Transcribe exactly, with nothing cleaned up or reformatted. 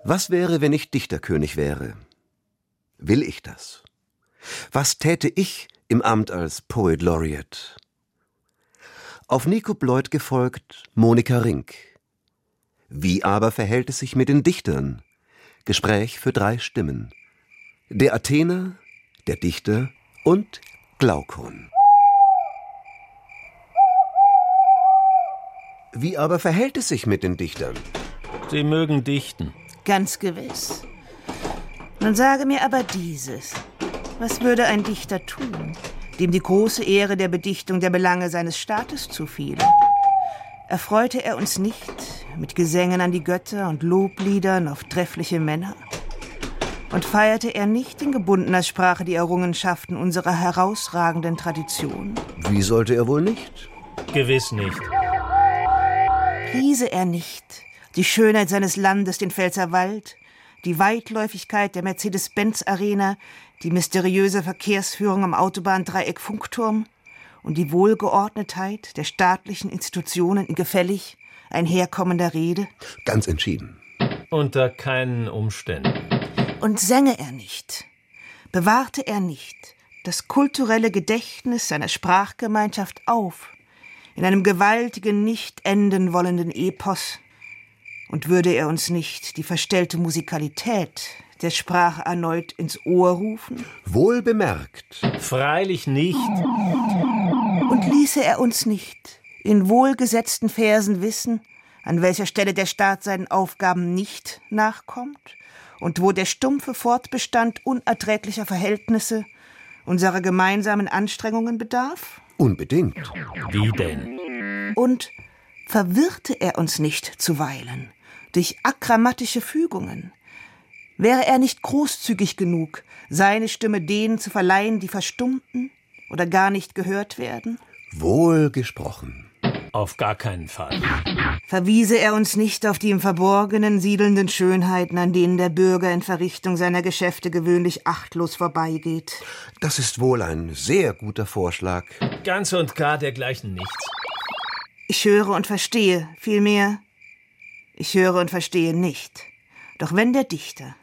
Was wäre, wenn ich Dichterkönig wäre? Will ich das? Was täte ich im Amt als Poet Laureate? Auf Nico Bloyd gefolgt Monika Rink. Wie aber verhält es sich mit den Dichtern? Gespräch für drei Stimmen. Der Athener, der Dichter und Glaukon. Wie aber verhält es sich mit den Dichtern? Sie mögen dichten. Ganz gewiss. Nun sage mir aber dieses. Was würde ein Dichter tun, dem die große Ehre der Bedichtung der Belange seines Staates zufiele? Erfreute er uns nicht mit Gesängen an die Götter und Lobliedern auf treffliche Männer? Und feierte er nicht in gebundener Sprache die Errungenschaften unserer herausragenden Tradition? Wie sollte er wohl nicht? Gewiss nicht. Priese er nicht die Schönheit seines Landes, den Pfälzerwald, die Weitläufigkeit der Mercedes-Benz-Arena, die mysteriöse Verkehrsführung am Autobahndreieck Funkturm und die Wohlgeordnetheit der staatlichen Institutionen in gefällig einherkommender Rede? Ganz entschieden. Unter keinen Umständen. Und sänge er nicht, bewahrte er nicht das kulturelle Gedächtnis seiner Sprachgemeinschaft auf, in einem gewaltigen, nicht enden wollenden Epos, und würde er uns nicht die verstellte Musikalität der Sprache erneut ins Ohr rufen? Wohl bemerkt. Freilich nicht. Und ließe er uns nicht in wohlgesetzten Versen wissen, an welcher Stelle der Staat seinen Aufgaben nicht nachkommt und wo der stumpfe Fortbestand unerträglicher Verhältnisse unserer gemeinsamen Anstrengungen bedarf? Unbedingt. Wie denn? Und verwirrte er uns nicht zuweilen durch akkramatische Fügungen? Wäre er nicht großzügig genug, seine Stimme denen zu verleihen, die verstummten oder gar nicht gehört werden? Wohl gesprochen. Auf gar keinen Fall. Verwiese er uns nicht auf die im Verborgenen siedelnden Schönheiten, an denen der Bürger in Verrichtung seiner Geschäfte gewöhnlich achtlos vorbeigeht? Das ist wohl ein sehr guter Vorschlag. Ganz und gar dergleichen nichts. Ich höre und verstehe, vielmehr, ich höre und verstehe nicht. Doch wenn der Dichter